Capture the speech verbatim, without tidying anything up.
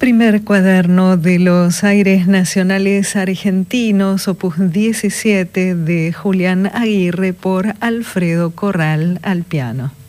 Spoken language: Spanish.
Primer cuaderno de los aires nacionales argentinos, opus diecisiete, de Julián Aguirre, por Alfredo Corral al piano.